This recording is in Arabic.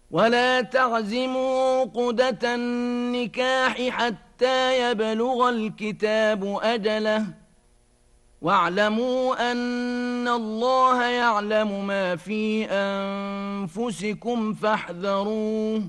ولا تعزموا عقدة النكاح حتى يبلغ الكتاب أجله واعلموا أن الله يعلم ما في أنفسكم فاحذروه